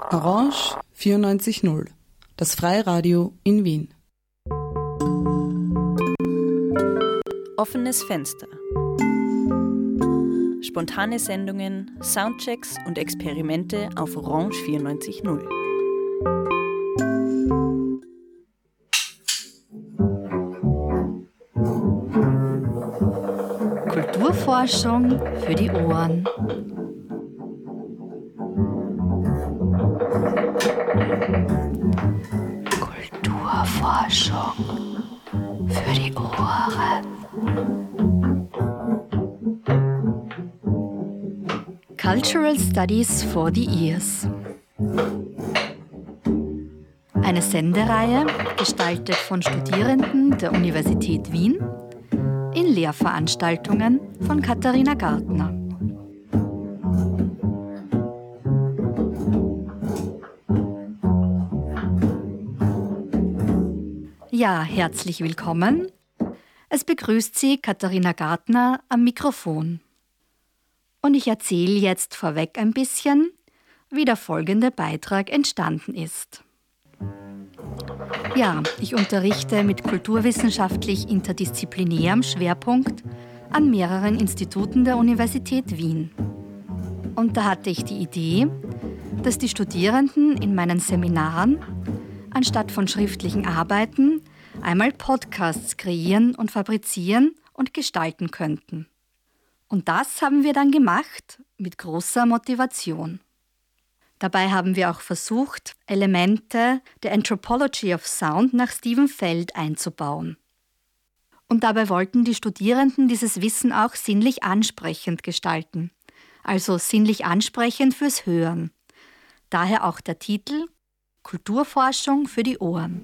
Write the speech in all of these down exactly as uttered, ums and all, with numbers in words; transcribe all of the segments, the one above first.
Orange vierundneunzig Komma null, das Freiradio in Wien. Offenes Fenster. Spontane Sendungen, Soundchecks und Experimente auf Orange vierundneunzig Komma null. Kulturforschung für die Ohren. Kulturforschung für die Ohren. Cultural Studies for the Ears. Eine Sendereihe, gestaltet von Studierenden der Universität Wien, in Lehrveranstaltungen von Katharina Gartner. Ja, herzlich willkommen. Es begrüßt Sie Katharina Gartner am Mikrofon. Und ich erzähle jetzt vorweg ein bisschen, wie der folgende Beitrag entstanden ist. Ja, ich unterrichte mit kulturwissenschaftlich interdisziplinärem Schwerpunkt an mehreren Instituten der Universität Wien. Und da hatte ich die Idee, dass die Studierenden in meinen Seminaren anstatt von schriftlichen Arbeiten einmal Podcasts kreieren und fabrizieren und gestalten könnten. Und das haben wir dann gemacht mit großer Motivation. Dabei haben wir auch versucht, Elemente der Anthropology of Sound nach Stephen Feld einzubauen. Und dabei wollten die Studierenden dieses Wissen auch sinnlich ansprechend gestalten, also sinnlich ansprechend fürs Hören. Daher auch der Titel Kulturforschung für die Ohren.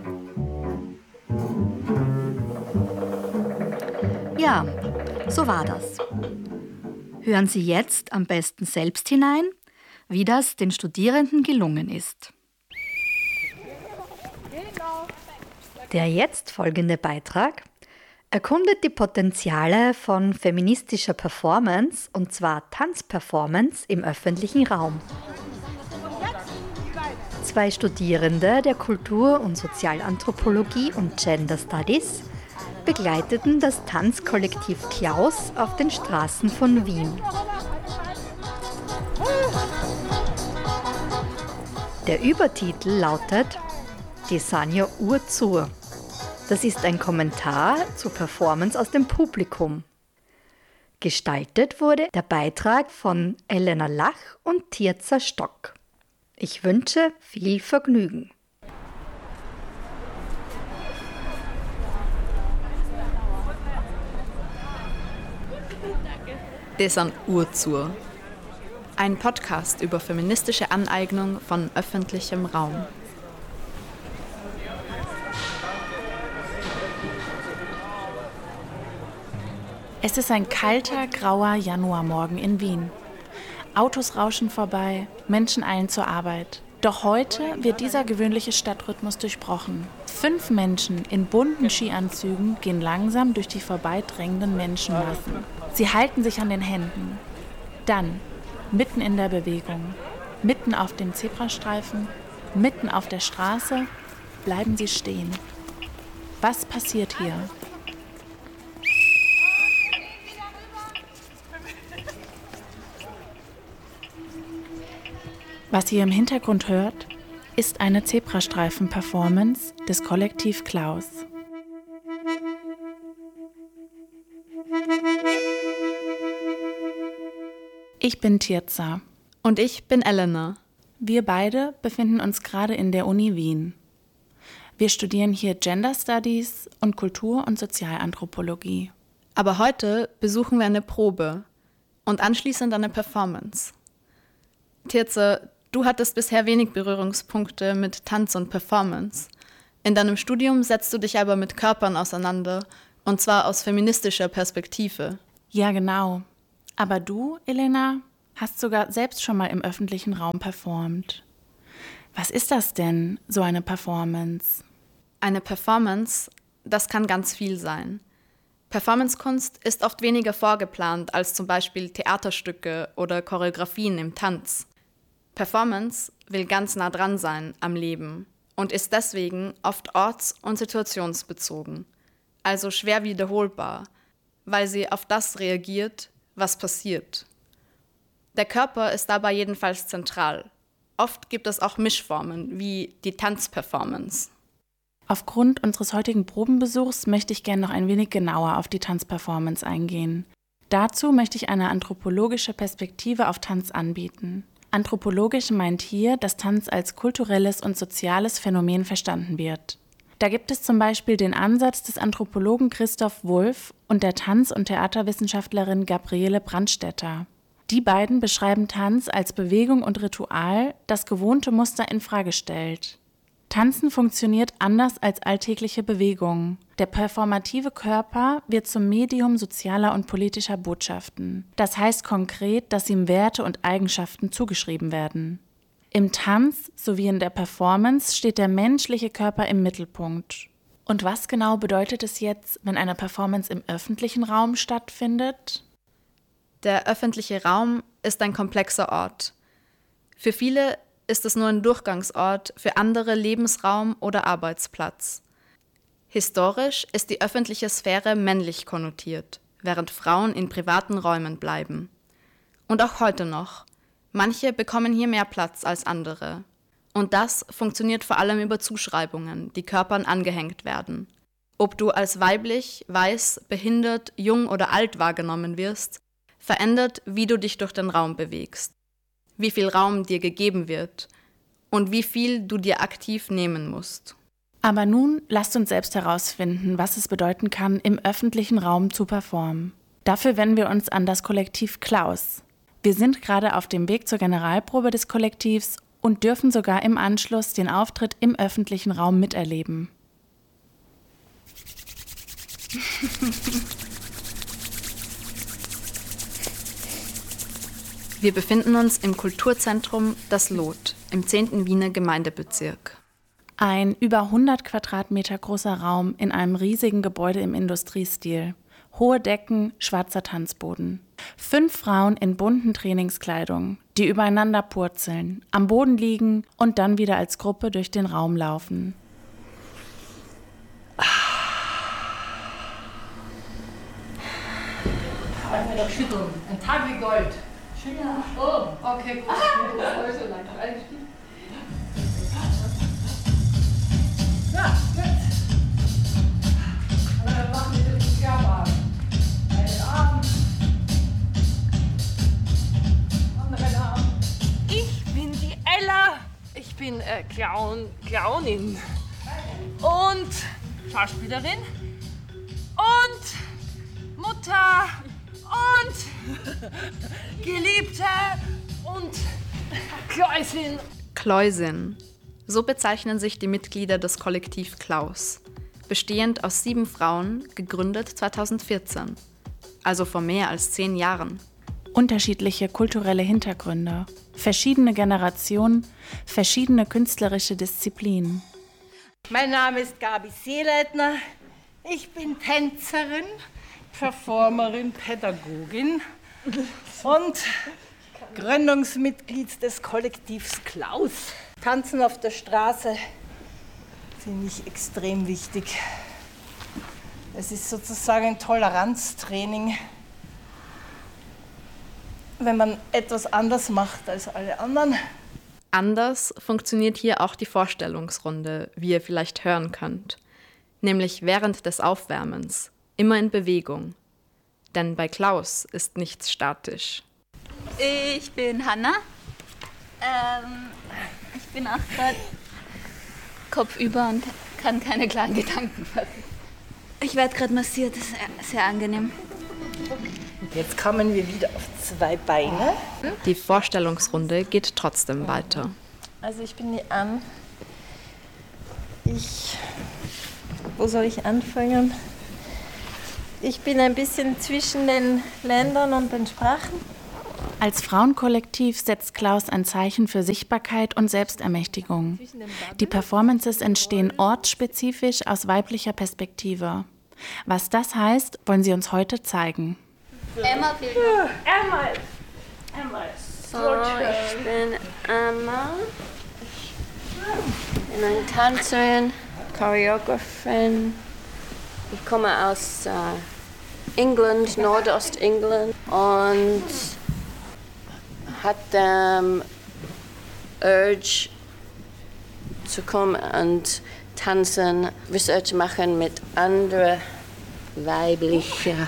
Ja, so war das. Hören Sie jetzt am besten selbst hinein, wie das den Studierenden gelungen ist. Der jetzt folgende Beitrag erkundet die Potenziale von feministischer Performance, und zwar Tanzperformance im öffentlichen Raum. Zwei Studierende der Kultur- und Sozialanthropologie und Gender Studies begleiteten das Tanzkollektiv Klaus auf den Straßen von Wien. Der Übertitel lautet Desanio Urzur. Das ist ein Kommentar zur Performance aus dem Publikum. Gestaltet wurde der Beitrag von Elena Lach und Tirza Stock. Ich wünsche viel Vergnügen. Desan Urzur. Ein Podcast über feministische Aneignung von öffentlichem Raum. Es ist ein kalter, grauer Januarmorgen in Wien. Autos rauschen vorbei, Menschen eilen zur Arbeit. Doch heute wird dieser gewöhnliche Stadtrhythmus durchbrochen. Fünf Menschen in bunten Skianzügen gehen langsam durch die vorbeidrängenden Menschenmassen. Sie halten sich an den Händen. Dann, mitten in der Bewegung, mitten auf dem Zebrastreifen, mitten auf der Straße, bleiben sie stehen. Was passiert hier? Was ihr im Hintergrund hört, ist eine Zebrastreifen-Performance des Kollektiv Klaus. Ich bin Tirza. Und ich bin Elena. Wir beide befinden uns gerade in der Uni Wien. Wir studieren hier Gender Studies und Kultur- und Sozialanthropologie. Aber heute besuchen wir eine Probe und anschließend eine Performance. Tirza, du hattest bisher wenig Berührungspunkte mit Tanz und Performance. In deinem Studium setzt du dich aber mit Körpern auseinander, und zwar aus feministischer Perspektive. Ja, genau. Aber du, Elena, hast sogar selbst schon mal im öffentlichen Raum performt. Was ist das denn, so eine Performance? Eine Performance, das kann ganz viel sein. Performancekunst ist oft weniger vorgeplant als zum Beispiel Theaterstücke oder Choreografien im Tanz. Performance will ganz nah dran sein am Leben und ist deswegen oft orts- und situationsbezogen, also schwer wiederholbar, weil sie auf das reagiert, was passiert. Der Körper ist dabei jedenfalls zentral. Oft gibt es auch Mischformen, wie die Tanzperformance. Aufgrund unseres heutigen Probenbesuchs möchte ich gerne noch ein wenig genauer auf die Tanzperformance eingehen. Dazu möchte ich eine anthropologische Perspektive auf Tanz anbieten. Anthropologisch meint hier, dass Tanz als kulturelles und soziales Phänomen verstanden wird. Da gibt es zum Beispiel den Ansatz des Anthropologen Christoph Wulff und der Tanz- und Theaterwissenschaftlerin Gabriele Brandstätter. Die beiden beschreiben Tanz als Bewegung und Ritual, das gewohnte Muster in Frage stellt. Tanzen funktioniert anders als alltägliche Bewegung. Der performative Körper wird zum Medium sozialer und politischer Botschaften. Das heißt konkret, dass ihm Werte und Eigenschaften zugeschrieben werden. Im Tanz sowie in der Performance steht der menschliche Körper im Mittelpunkt. Und was genau bedeutet es jetzt, wenn eine Performance im öffentlichen Raum stattfindet? Der öffentliche Raum ist ein komplexer Ort. Für viele ist es nur ein Durchgangsort, für andere Lebensraum oder Arbeitsplatz. Historisch ist die öffentliche Sphäre männlich konnotiert, während Frauen in privaten Räumen bleiben. Und auch heute noch. Manche bekommen hier mehr Platz als andere. Und das funktioniert vor allem über Zuschreibungen, die Körpern angehängt werden. Ob du als weiblich, weiß, behindert, jung oder alt wahrgenommen wirst, verändert, wie du dich durch den Raum bewegst, wie viel Raum dir gegeben wird und wie viel du dir aktiv nehmen musst. Aber nun lasst uns selbst herausfinden, was es bedeuten kann, im öffentlichen Raum zu performen. Dafür wenden wir uns an das Kollektiv Klaus. Wir sind gerade auf dem Weg zur Generalprobe des Kollektivs und dürfen sogar im Anschluss den Auftritt im öffentlichen Raum miterleben. Wir befinden uns im Kulturzentrum Das Lot im zehnten Wiener Gemeindebezirk. Ein über hundert Quadratmeter großer Raum in einem riesigen Gebäude im Industriestil. Hohe Decken, schwarzer Tanzboden. Fünf Frauen in bunten Trainingskleidung, die übereinander purzeln, am Boden liegen und dann wieder als Gruppe durch den Raum laufen. Lass mich doch schütteln. Ein Tag wie Gold. Schütteln. Oh, okay, gut. Also lang. Ja, gut. Und dann machen wir das Sozialwagen. Einen Arm. Anderen Arm. Ich bin die Ella. Ich bin äh, Clown, Clownin. Und Schauspielerin. Und Mutter. Und Geliebte. Und Kläusin. Kläusin. So bezeichnen sich die Mitglieder des Kollektiv Klaus, bestehend aus sieben Frauen, gegründet zweitausendvierzehn, also vor mehr als zehn Jahren. Unterschiedliche kulturelle Hintergründe, verschiedene Generationen, verschiedene künstlerische Disziplinen. Mein Name ist Gabi Seeleitner. Ich bin Tänzerin, Performerin, Pädagogin und Gründungsmitglied des Kollektivs Klaus. Tanzen auf der Straße finde ich extrem wichtig. Es ist sozusagen ein Toleranztraining, wenn man etwas anders macht als alle anderen. Anders funktioniert hier auch die Vorstellungsrunde, wie ihr vielleicht hören könnt. Nämlich während des Aufwärmens, immer in Bewegung. Denn bei Klaus ist nichts statisch. Ich bin Hanna. Ähm, ich bin auch gerade kopfüber und kann keine klaren Gedanken fassen. Ich werde gerade massiert, das ist sehr, sehr angenehm. Jetzt kommen wir wieder auf zwei Beine. Die Vorstellungsrunde geht trotzdem weiter. Also ich bin die Ann. Ich, wo soll ich anfangen? Ich bin ein bisschen zwischen den Ländern und den Sprachen. Als Frauenkollektiv setzt Klaus ein Zeichen für Sichtbarkeit und Selbstermächtigung. Die Performances entstehen ortsspezifisch aus weiblicher Perspektive. Was das heißt, wollen sie uns heute zeigen. Emma fehlt noch. Emma, Emma So, ich bin Emma. Ich bin eine Tänzerin, Choreografin. Ich komme aus äh, England, Nordostengland und hatte ähm, Urge zu kommen und tanzen, Research machen mit anderen weiblichen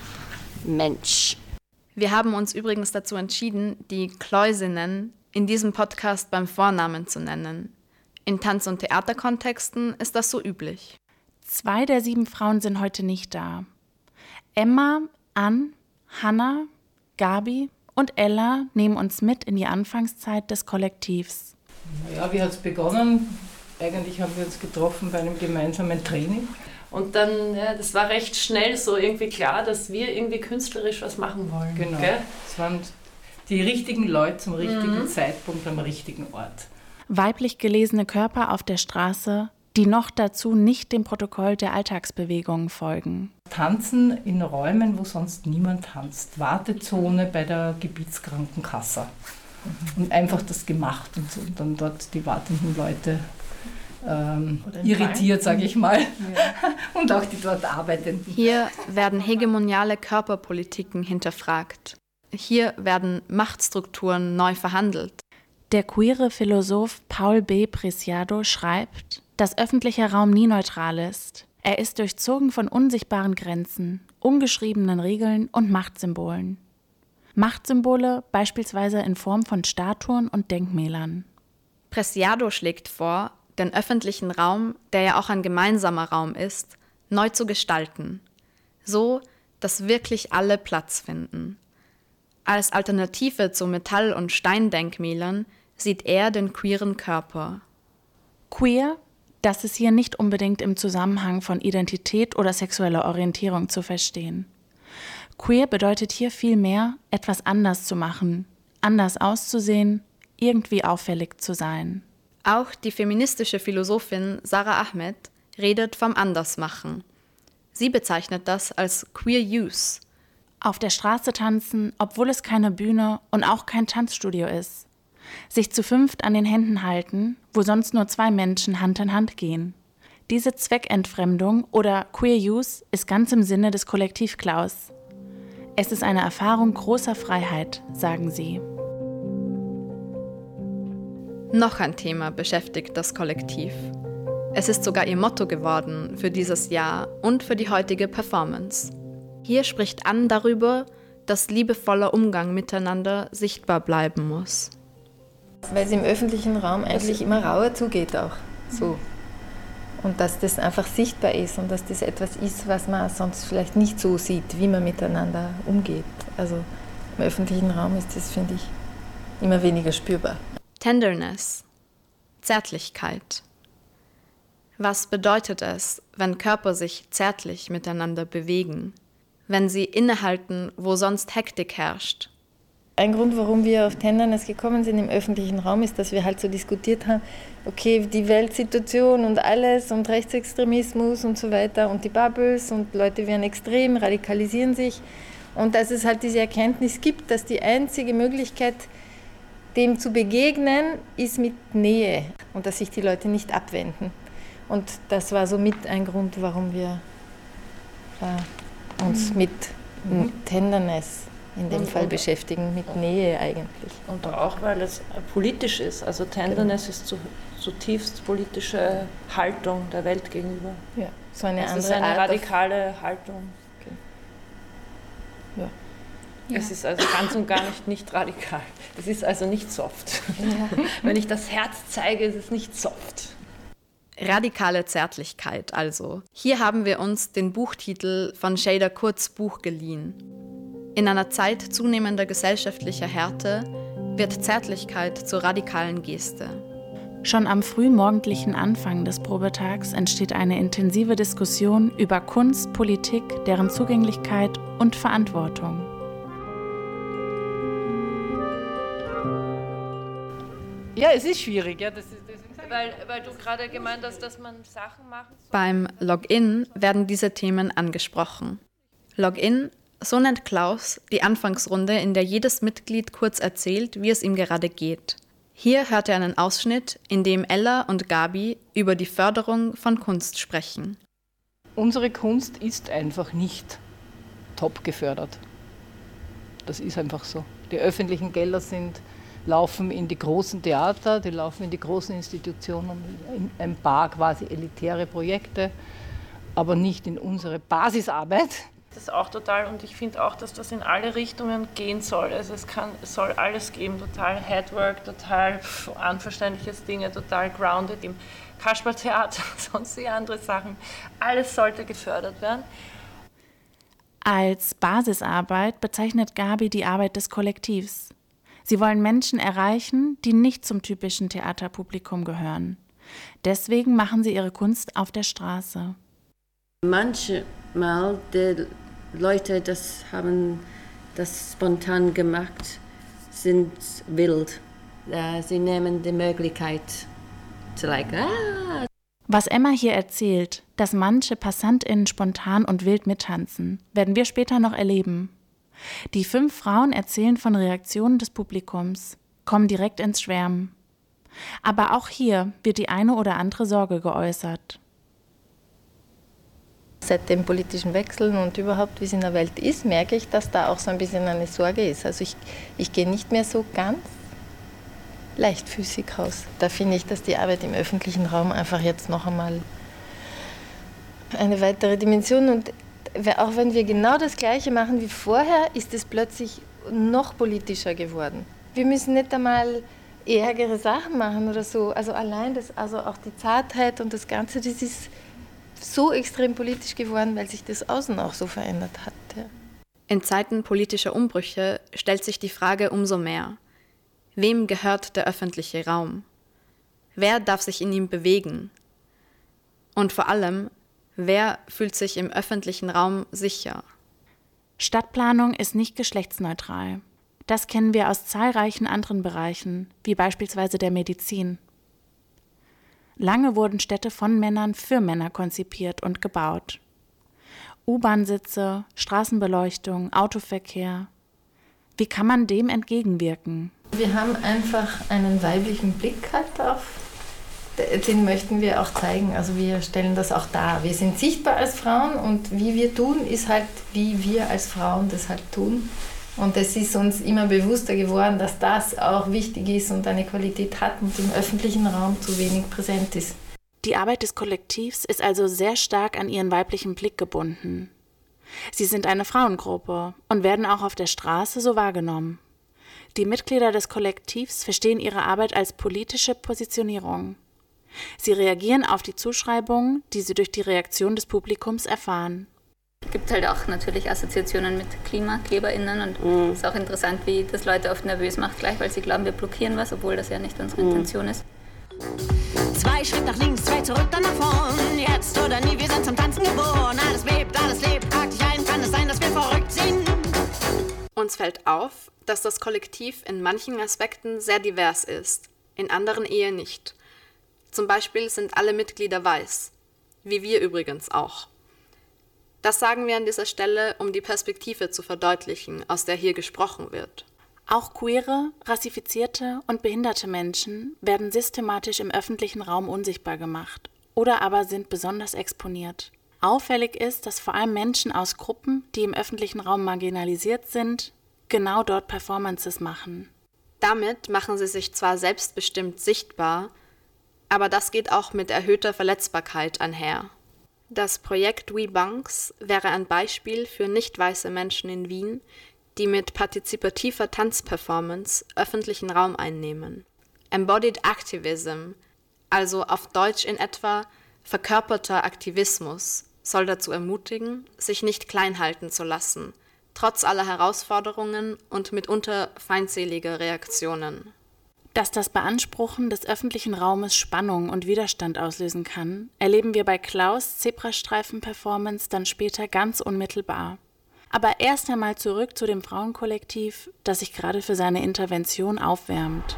Menschen. Wir haben uns übrigens dazu entschieden, die Kloisinnen in diesem Podcast beim Vornamen zu nennen. In Tanz- und Theaterkontexten ist das so üblich. Zwei der sieben Frauen sind heute nicht da. Emma, Ann, Hannah, Gabi und Ella nehmen uns mit in die Anfangszeit des Kollektivs. Ja, wie hat es begonnen? Eigentlich haben wir uns getroffen bei einem gemeinsamen Training. Und dann, ja, das war recht schnell so irgendwie klar, dass wir irgendwie künstlerisch was machen wollen. Genau, gell? es waren die richtigen Leute zum richtigen mhm. Zeitpunkt am richtigen Ort. Weiblich gelesene Körper auf der Straße, die noch dazu nicht dem Protokoll der Alltagsbewegungen folgen. Tanzen in Räumen, wo sonst niemand tanzt. Wartezone bei der Gebietskrankenkasse. Mhm. Und einfach das gemacht und, so. Und dann dort die wartenden Leute ähm, irritiert, sage ich mal. Ja. Und auch die dort Arbeitenden. Hier werden hegemoniale Körperpolitiken hinterfragt. Hier werden Machtstrukturen neu verhandelt. Der queere Philosoph Paul B. Preciado schreibt, dass öffentlicher Raum nie neutral ist. Er ist durchzogen von unsichtbaren Grenzen, ungeschriebenen Regeln und Machtsymbolen. Machtsymbole beispielsweise in Form von Statuen und Denkmälern. Preciado schlägt vor, den öffentlichen Raum, der ja auch ein gemeinsamer Raum ist, neu zu gestalten. So, dass wirklich alle Platz finden. Als Alternative zu Metall- und Steindenkmälern sieht er den queeren Körper. Queer, das ist hier nicht unbedingt im Zusammenhang von Identität oder sexueller Orientierung zu verstehen. Queer bedeutet hier vielmehr, etwas anders zu machen, anders auszusehen, irgendwie auffällig zu sein. Auch die feministische Philosophin Sara Ahmed redet vom Andersmachen. Sie bezeichnet das als Queer Use. Auf der Straße tanzen, obwohl es keine Bühne und auch kein Tanzstudio ist. Sich zu fünft an den Händen halten, wo sonst nur zwei Menschen Hand in Hand gehen. Diese Zweckentfremdung oder Queer Use ist ganz im Sinne des Kollektivklaus. Es ist eine Erfahrung großer Freiheit, sagen sie. Noch ein Thema beschäftigt das Kollektiv. Es ist sogar ihr Motto geworden für dieses Jahr und für die heutige Performance. Hier spricht Ann darüber, dass liebevoller Umgang miteinander sichtbar bleiben muss. Weil es im öffentlichen Raum eigentlich immer rauer zugeht auch. So. Und dass das einfach sichtbar ist und dass das etwas ist, was man sonst vielleicht nicht so sieht, wie man miteinander umgeht. Also im öffentlichen Raum ist das, finde ich, immer weniger spürbar. Tenderness, Zärtlichkeit. Was bedeutet es, wenn Körper sich zärtlich miteinander bewegen? Wenn sie innehalten, wo sonst Hektik herrscht? Ein Grund, warum wir auf Tenderness gekommen sind im öffentlichen Raum, ist, dass wir halt so diskutiert haben, okay, die Weltsituation und alles und Rechtsextremismus und so weiter und die Bubbles und Leute werden extrem, radikalisieren sich. Und dass es halt diese Erkenntnis gibt, dass die einzige Möglichkeit, dem zu begegnen, ist mit Nähe und dass sich die Leute nicht abwenden. Und das war so mit ein Grund, warum wir äh, uns mit mhm. Tenderness in dem und, Fall und, beschäftigen, mit Nähe eigentlich. Und auch, weil es politisch ist. Also Tenderness genau. ist zu, zutiefst politische Haltung der Welt gegenüber. Ja, so eine es andere ist eine Art radikale auf, Haltung. Okay. Ja. Ja. Es ist also ganz und gar nicht, nicht radikal. Es ist also nicht soft. Ja. Wenn ich das Herz zeige, ist es nicht soft. Radikale Zärtlichkeit also. Hier haben wir uns den Buchtitel von Shader Kurz' Buch geliehen. In einer Zeit zunehmender gesellschaftlicher Härte wird Zärtlichkeit zur radikalen Geste. Schon am frühmorgendlichen Anfang des Probetags entsteht eine intensive Diskussion über Kunst, Politik, deren Zugänglichkeit und Verantwortung. Ja, es ist schwierig, ja, das ist, das ist weil, weil du gerade gemeint hast, dass man Sachen machen soll. Beim Login werden diese Themen angesprochen. Login So nennt Klaus die Anfangsrunde, in der jedes Mitglied kurz erzählt, wie es ihm gerade geht. Hier hört er einen Ausschnitt, in dem Ella und Gabi über die Förderung von Kunst sprechen. Unsere Kunst ist einfach nicht top gefördert. Das ist einfach so. Die öffentlichen Gelder sind, laufen in die großen Theater, die laufen in die großen Institutionen, in ein paar quasi elitäre Projekte, aber nicht in unsere Basisarbeit. Das ist auch total, und ich finde auch, dass das in alle Richtungen gehen soll. Also es, kann, es soll alles geben, total Headwork, total pff, unverständliches Dinge, total grounded im Kasperltheater, sonstige andere Sachen. Alles sollte gefördert werden. Als Basisarbeit bezeichnet Gabi die Arbeit des Kollektivs. Sie wollen Menschen erreichen, die nicht zum typischen Theaterpublikum gehören. Deswegen machen sie ihre Kunst auf der Straße. Manchmal die Leute, das haben das spontan gemacht, sind wild. Sie nehmen die Möglichkeit zu like, ah. Was Emma hier erzählt, dass manche PassantInnen spontan und wild mittanzen, werden wir später noch erleben. Die fünf Frauen erzählen von Reaktionen des Publikums, kommen direkt ins Schwärmen. Aber auch hier wird die eine oder andere Sorge geäußert. Seit dem politischen Wechsel und überhaupt, wie es in der Welt ist, merke ich, dass da auch so ein bisschen eine Sorge ist. Also ich, ich gehe nicht mehr so ganz leichtfüßig raus. Da finde ich, dass die Arbeit im öffentlichen Raum einfach jetzt noch einmal eine weitere Dimension, und auch wenn wir genau das Gleiche machen wie vorher, ist es plötzlich noch politischer geworden. Wir müssen nicht einmal ärgere Sachen machen oder so. Also allein das, also auch die Zartheit und das Ganze, das ist so extrem politisch geworden, weil sich das Außen auch so verändert hat. Ja. In Zeiten politischer Umbrüche stellt sich die Frage umso mehr: Wem gehört der öffentliche Raum? Wer darf sich in ihm bewegen? Und vor allem, wer fühlt sich im öffentlichen Raum sicher? Stadtplanung ist nicht geschlechtsneutral. Das kennen wir aus zahlreichen anderen Bereichen, wie beispielsweise der Medizin. Lange wurden Städte von Männern für Männer konzipiert und gebaut. U-Bahn-Sitze, Straßenbeleuchtung, Autoverkehr. Wie kann man dem entgegenwirken? Wir haben einfach einen weiblichen Blick halt drauf. Den möchten wir auch zeigen. Also wir stellen das auch dar. Wir sind sichtbar als Frauen, und wie wir tun, ist halt, wie wir als Frauen das halt tun. Und es ist uns immer bewusster geworden, dass das auch wichtig ist und eine Qualität hat und im öffentlichen Raum zu wenig präsent ist. Die Arbeit des Kollektivs ist also sehr stark an ihren weiblichen Blick gebunden. Sie sind eine Frauengruppe und werden auch auf der Straße so wahrgenommen. Die Mitglieder des Kollektivs verstehen ihre Arbeit als politische Positionierung. Sie reagieren auf die Zuschreibungen, die sie durch die Reaktion des Publikums erfahren. Es gibt halt auch natürlich Assoziationen mit KlimakleberInnen, und mhm. es ist auch interessant, wie das Leute oft nervös macht, gleich weil sie glauben, wir blockieren was, obwohl das ja nicht unsere mhm. Intention ist. Zwei Schritt nach links, zwei zurück, dann nach vorn. Jetzt oder nie, wir sind zum Tanzen geboren. Alles bebt, alles lebt, trag dich ein, kann es sein, dass wir verrückt sind? Uns fällt auf, dass das Kollektiv in manchen Aspekten sehr divers ist, in anderen eher nicht. Zum Beispiel sind alle Mitglieder weiß, wie wir übrigens auch. Das sagen wir an dieser Stelle, um die Perspektive zu verdeutlichen, aus der hier gesprochen wird. Auch queere, rassifizierte und behinderte Menschen werden systematisch im öffentlichen Raum unsichtbar gemacht oder aber sind besonders exponiert. Auffällig ist, dass vor allem Menschen aus Gruppen, die im öffentlichen Raum marginalisiert sind, genau dort Performances machen. Damit machen sie sich zwar selbstbestimmt sichtbar, aber das geht auch mit erhöhter Verletzbarkeit einher. Das Projekt We Bunks wäre ein Beispiel für nicht weiße Menschen in Wien, die mit partizipativer Tanzperformance öffentlichen Raum einnehmen. Embodied Activism, also auf Deutsch in etwa verkörperter Aktivismus, soll dazu ermutigen, sich nicht klein halten zu lassen, trotz aller Herausforderungen und mitunter feindseliger Reaktionen. Dass das Beanspruchen des öffentlichen Raumes Spannung und Widerstand auslösen kann, erleben wir bei Klaus' Zebrastreifen-Performance dann später ganz unmittelbar. Aber erst einmal zurück zu dem Frauenkollektiv, das sich gerade für seine Intervention aufwärmt.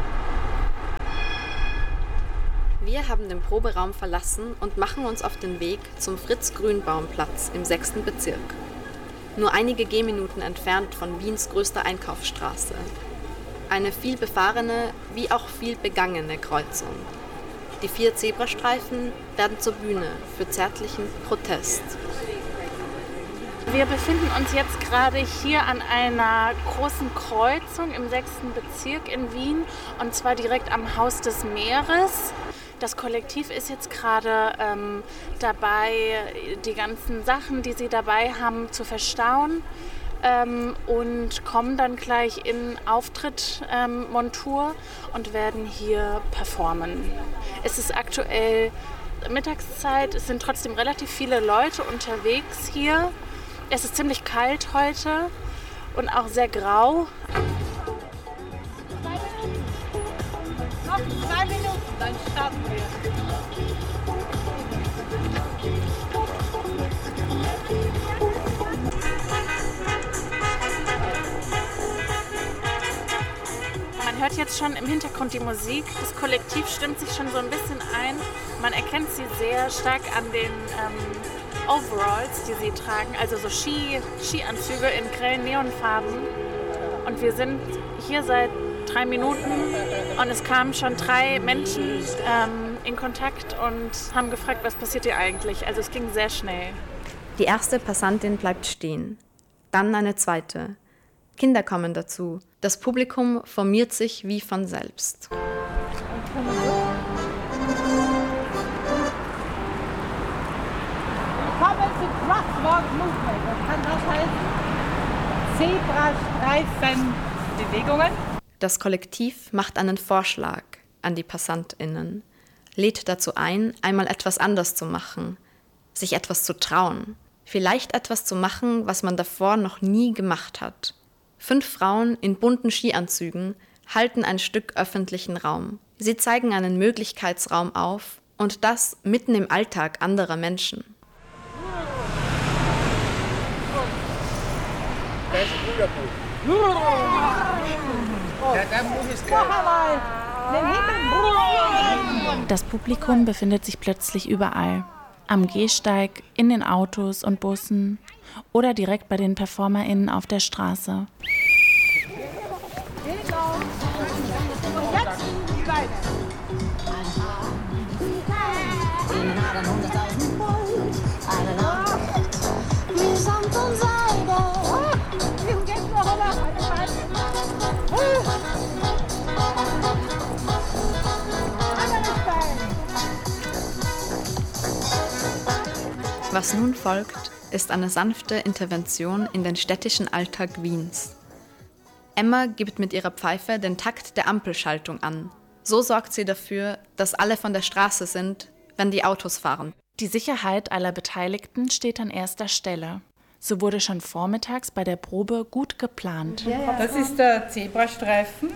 Wir haben den Proberaum verlassen und machen uns auf den Weg zum Fritz-Grünbaum-Platz im sechsten Bezirk. nur einige Gehminuten entfernt von Wiens größter Einkaufsstraße. Eine viel befahrene wie auch viel begangene Kreuzung. Die vier Zebrastreifen werden zur Bühne für zärtlichen Protest. Wir befinden uns jetzt gerade hier an einer großen Kreuzung im sechsten Bezirk in Wien, und zwar direkt am Haus des Meeres. Das Kollektiv ist jetzt gerade ähm, dabei, die ganzen Sachen, die sie dabei haben, zu verstauen ähm, und kommen dann gleich in Auftrittmontur ähm, und werden hier performen. Es ist aktuell Mittagszeit, es sind trotzdem relativ viele Leute unterwegs hier. Es ist ziemlich kalt heute und auch sehr grau. Noch zwei Minuten, dann starten wir. Man hört jetzt schon im Hintergrund die Musik. Das Kollektiv stimmt sich schon so ein bisschen ein. Man erkennt sie sehr stark an den ähm, Overalls, die sie tragen, also so Ski, Skianzüge in grellen Neonfarben. Und wir sind hier seit drei Minuten und es kamen schon drei Menschen ähm, in Kontakt und haben gefragt, was passiert hier eigentlich. Also es ging sehr schnell. Die erste Passantin bleibt stehen, dann eine zweite. Kinder kommen dazu. Das Publikum formiert sich wie von selbst. Willkommen zu Crosswalk Movement. Was kann das heißen? Zebrastreifenbewegungen. Das Kollektiv macht einen Vorschlag an die PassantInnen, lädt dazu ein, einmal etwas anders zu machen, sich etwas zu trauen, vielleicht etwas zu machen, was man davor noch nie gemacht hat. Fünf Frauen in bunten Skianzügen halten ein Stück öffentlichen Raum. Sie zeigen einen Möglichkeitsraum auf und das mitten im Alltag anderer Menschen. Das ist wunderbar. Das Publikum befindet sich plötzlich überall. Am Gehsteig, in den Autos und Bussen oder direkt bei den PerformerInnen auf der Straße. Was nun folgt, ist eine sanfte Intervention in den städtischen Alltag Wiens. Emma gibt mit ihrer Pfeife den Takt der Ampelschaltung an. So sorgt sie dafür, dass alle von der Straße sind, wenn die Autos fahren. Die Sicherheit aller Beteiligten steht an erster Stelle. So wurde schon vormittags bei der Probe gut geplant. Das ist der Zebrastreifen.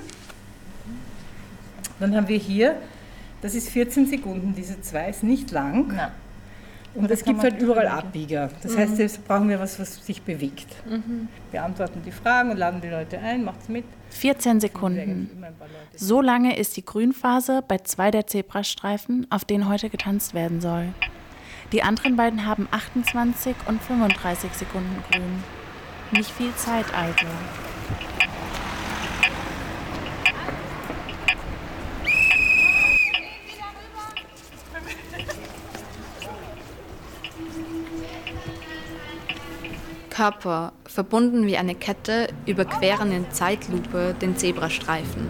Dann haben wir hier, das ist vierzehn Sekunden, diese zwei ist nicht lang. Nein. Und es gibt halt überall Abbieger. Das mhm. heißt, jetzt brauchen wir was, was sich bewegt. Mhm. Beantworten die Fragen und laden die Leute ein, macht's mit. vierzehn Sekunden. So lange ist die Grünphase bei zwei der Zebrastreifen, auf denen heute getanzt werden soll. Die anderen beiden haben achtundzwanzig und fünfunddreißig Sekunden grün. Nicht viel Zeit also. Körper, verbunden wie eine Kette, überqueren in Zeitlupe den Zebrastreifen.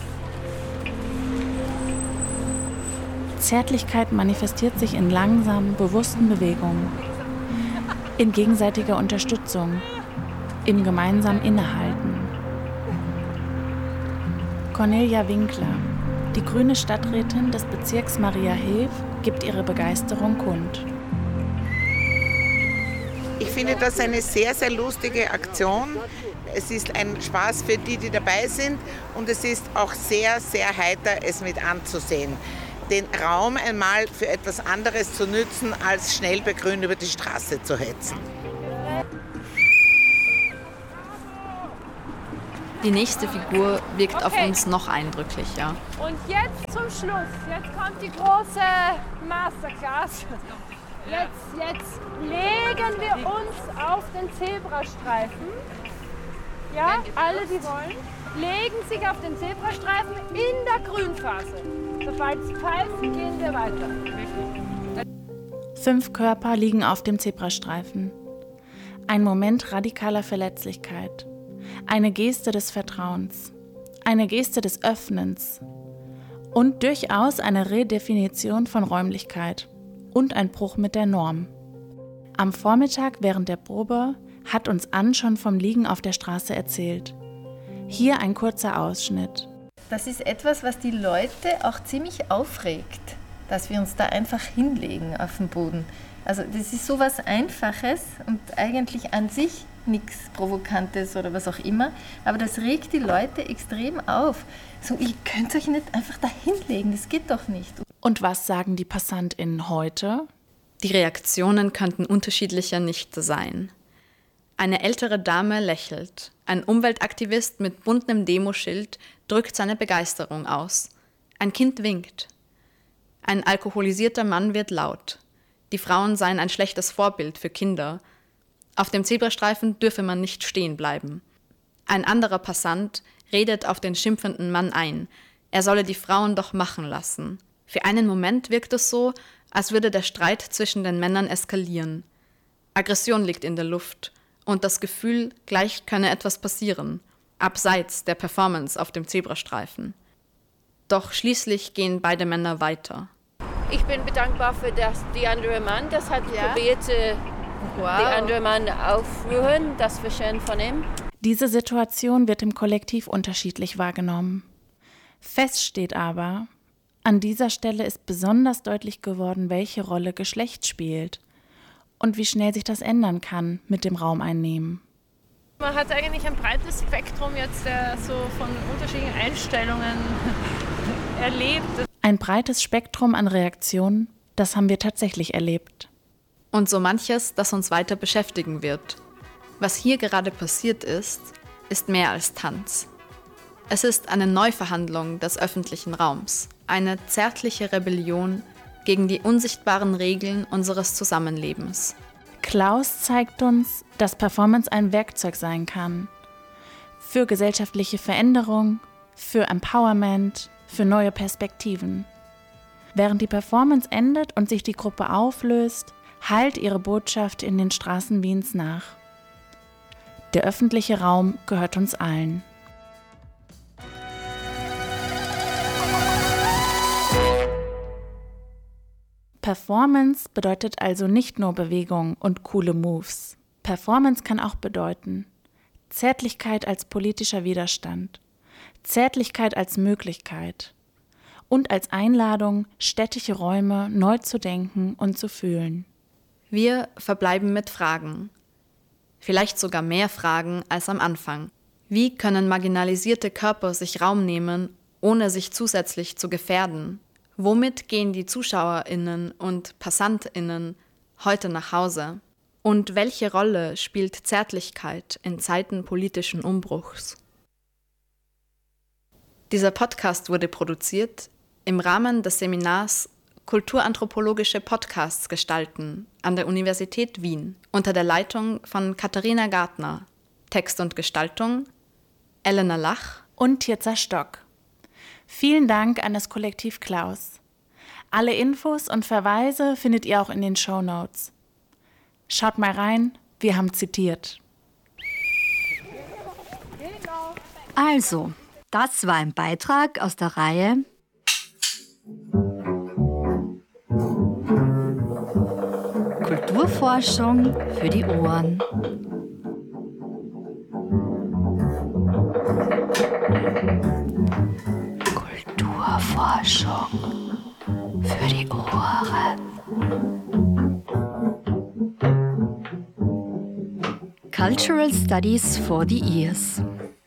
Zärtlichkeit manifestiert sich in langsamen, bewussten Bewegungen, in gegenseitiger Unterstützung, im gemeinsamen Innehalten. Cornelia Winkler, die grüne Stadträtin des Bezirks Mariahilf, gibt ihre Begeisterung kund. Ich finde das eine sehr, sehr lustige Aktion. Es ist ein Spaß für die, die dabei sind, und es ist auch sehr, sehr heiter, es mit anzusehen. Den Raum einmal für etwas anderes zu nützen, als schnell bei Grün über die Straße zu hetzen. Die nächste Figur wirkt okay. auf uns noch eindrücklicher. Und jetzt zum Schluss, jetzt kommt die große Masterclass. Jetzt, jetzt legen wir uns auf den Zebrastreifen. Ja, alle, die wollen, legen sich auf den Zebrastreifen in der Grünphase. Sobald es pfeift, gehen wir weiter. Fünf Körper liegen auf dem Zebrastreifen. Ein Moment radikaler Verletzlichkeit. Eine Geste des Vertrauens. Eine Geste des Öffnens. Und durchaus eine Redefinition von Räumlichkeit. Und ein Bruch mit der Norm. Am Vormittag während der Probe hat uns Ann schon vom Liegen auf der Straße erzählt. Hier ein kurzer Ausschnitt. Das ist etwas, was die Leute auch ziemlich aufregt, dass wir uns da einfach hinlegen auf den Boden. Also das ist so was Einfaches und eigentlich an sich nichts Provokantes oder was auch immer, aber das regt die Leute extrem auf. So, ihr könnt euch nicht einfach da hinlegen, das geht doch nicht. Und was sagen die PassantInnen heute? Die Reaktionen könnten unterschiedlicher nicht sein. Eine ältere Dame lächelt. Ein Umweltaktivist mit buntem Demoschild drückt seine Begeisterung aus. Ein Kind winkt. Ein alkoholisierter Mann wird laut. Die Frauen seien ein schlechtes Vorbild für Kinder. Auf dem Zebrastreifen dürfe man nicht stehen bleiben. Ein anderer Passant redet auf den schimpfenden Mann ein. Er solle die Frauen doch machen lassen. Für einen Moment wirkt es so, als würde der Streit zwischen den Männern eskalieren. Aggression liegt in der Luft und das Gefühl, gleich könne etwas passieren, abseits der Performance auf dem Zebrastreifen. Doch schließlich gehen beide Männer weiter. Ich bin bedankbar für das, die andere Mann, das hat ja. probiert, äh, wow. die andere Mann aufrühren, das war schön von ihm. Diese Situation wird im Kollektiv unterschiedlich wahrgenommen. Fest steht aber, an dieser Stelle ist besonders deutlich geworden, welche Rolle Geschlecht spielt und wie schnell sich das ändern kann mit dem Raumeinnehmen. Man hat eigentlich ein breites Spektrum jetzt äh, so von unterschiedlichen Einstellungen erlebt. Ein breites Spektrum an Reaktionen, das haben wir tatsächlich erlebt. Und so manches, das uns weiter beschäftigen wird. Was hier gerade passiert ist, ist mehr als Tanz. Es ist eine Neuverhandlung des öffentlichen Raums, eine zärtliche Rebellion gegen die unsichtbaren Regeln unseres Zusammenlebens. Klaus zeigt uns, dass Performance ein Werkzeug sein kann. Für gesellschaftliche Veränderung, für Empowerment, für neue Perspektiven. Während die Performance endet und sich die Gruppe auflöst, hallt ihre Botschaft in den Straßen Wiens nach. Der öffentliche Raum gehört uns allen. Performance bedeutet also nicht nur Bewegung und coole Moves. Performance kann auch bedeuten Zärtlichkeit als politischer Widerstand, Zärtlichkeit als Möglichkeit und als Einladung, städtische Räume neu zu denken und zu fühlen. Wir verbleiben mit Fragen. Vielleicht sogar mehr Fragen als am Anfang. Wie können marginalisierte Körper sich Raum nehmen, ohne sich zusätzlich zu gefährden? Womit gehen die ZuschauerInnen und PassantInnen heute nach Hause? Und welche Rolle spielt Zärtlichkeit in Zeiten politischen Umbruchs? Dieser Podcast wurde produziert im Rahmen des Seminars Kulturanthropologische Podcasts gestalten an der Universität Wien unter der Leitung von Katharina Gartner. Text und Gestaltung Elena Lach und Tirza Stock. Vielen Dank an das Kollektiv Klaus. Alle Infos und Verweise findet ihr auch in den Shownotes. Schaut mal rein, wir haben zitiert. Also, das war ein Beitrag aus der Reihe Kulturforschung für die Ohren. Kulturforschung für die Ohren. Cultural Studies for the Ears.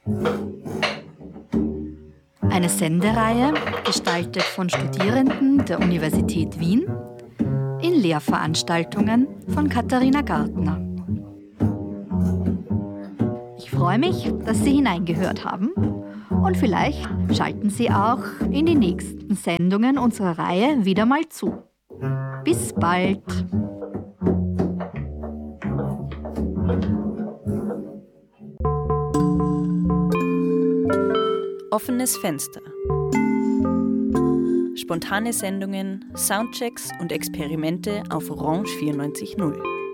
Eine Sendereihe, gestaltet von Studierenden der Universität Wien, in Lehrveranstaltungen von Katharina Gartner. Ich freue mich, dass Sie hineingehört haben und vielleicht schalten Sie auch in die nächsten Sendungen unserer Reihe wieder mal zu. Bis bald! Offenes Fenster. Spontane Sendungen, Soundchecks und Experimente auf Orange vierundneunzig Komma null.